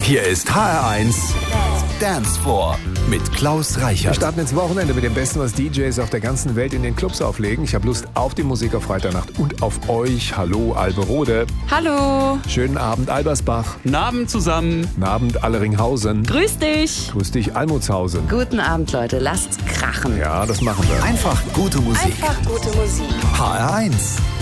Hier ist HR1 Dance Floor mit Klaus Wir Reichert. starten ins Wochenende mit dem Besten, was DJs auf der ganzen Welt in den Clubs auflegen. Ich habe Lust auf die Musik auf Freitagnacht und auf euch. Hallo Alberode. Hallo. Schönen Abend Albersbach. Guten Abend zusammen. Guten Abend Alleringhausen. Grüß dich. Grüß dich Almutshausen. Guten Abend, Leute. Lasst's krachen. Ja, das machen wir. Einfach gute Musik. Einfach gute Musik. HR1